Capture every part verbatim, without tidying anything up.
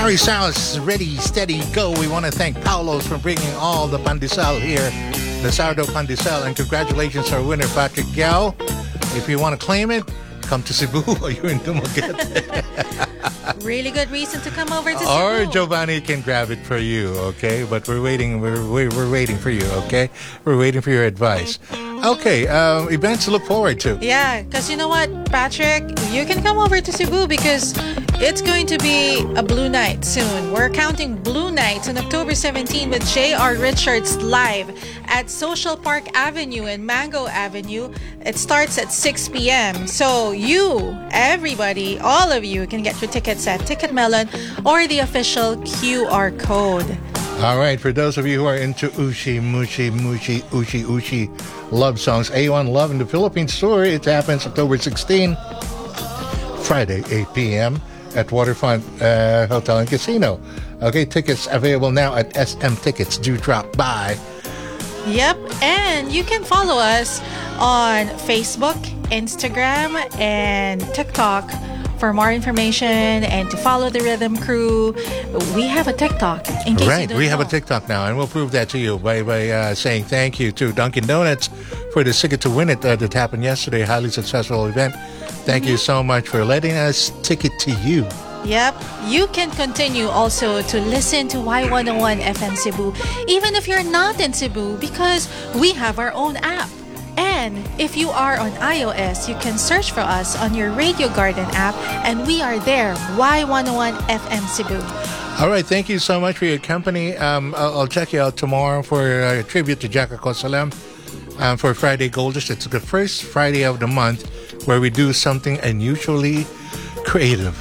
Harry Salas, ready, steady, go. We want to thank Paulos for bringing all the pandesal here, the sourdough pandesal, and congratulations to our winner, Patrick Gao. If you want to claim it, come to Cebu or you're in Dumaguete. Really good reason to come over to Cebu. Or Giovanni can grab it for you, okay? But we're waiting, we're, we're, we're waiting for you, okay? We're waiting for your advice. Okay, uh, events to look forward to. Yeah, because you know what, Patrick? You can come over to Cebu because it's going to be a Blue Night soon. We're counting Blue Nights on October seventeenth with J R Richards live at Social Park Avenue and Mango Avenue. It starts at six p.m. So you, everybody, all of you can get your tickets at Ticket Melon or the official Q R code. All right, for those of you who are into Ushi, Mushi, Mushi, Ushi, Ushi love songs, A one Love in the Philippines tour, it happens October sixteenth, Friday, eight p.m. at Waterfront uh, Hotel and Casino. Okay, tickets available now at S M Tickets. Do drop by. Yep, and you can follow us on Facebook, Instagram, and TikTok for more information and to follow the Rhythm Crew. We have a TikTok, in case right, you don't we have know. a TikTok now, and we'll prove that to you by, by uh, saying thank you to Dunkin' Donuts for the Ticket to Win It uh, that happened yesterday. Highly successful event. Thank Mm-hmm. you so much for letting us ticket to you. Yep. You can continue also to listen to Y one oh one F M Cebu, even if you're not in Cebu, because we have our own app. And if you are on iOS, you can search for us on your Radio Garden app, and we are there, Y one oh one F M Cebu. All right, thank you so much for your company. Um, I'll, I'll check you out tomorrow for a tribute to Jacka Kosalem um, for Friday Golders. It's the first Friday of the month where we do something unusually creative.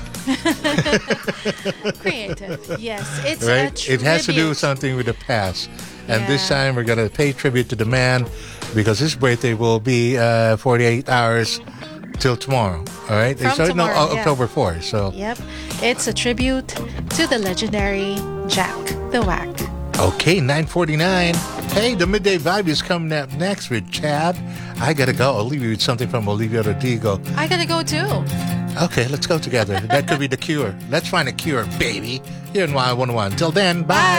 Creative, yes. It's right? a tribute. It has to do with something with the past. And Yeah. this time we're going to pay tribute to the man because his birthday will be uh, forty-eight hours till tomorrow. All right? From so, tomorrow, no, o- yeah. October fourth. So. Yep. It's a tribute to the legendary Jack the Whack. Okay, nine forty-nine. Hey, the Midday Vibe is coming up next with Chad. I got to go. I'll leave you with something from Olivia Rodrigo. I gotta go too. Okay, let's go together. That could be the cure. Let's find a cure, baby. Here in Y one oh one. Till then, bye. Bye.